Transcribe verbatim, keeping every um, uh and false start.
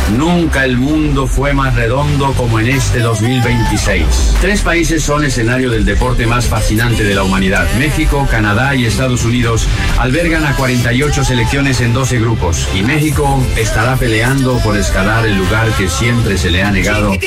Nunca el mundo fue más redondo como en este dos mil veintiséis. Tres países son escenario del deporte más fascinante de la humanidad. México, Canadá y Estados Unidos albergan a cuarenta y ocho selecciones en doce grupos. Y México estará peleando por escalar el lugar que siempre se le ha negado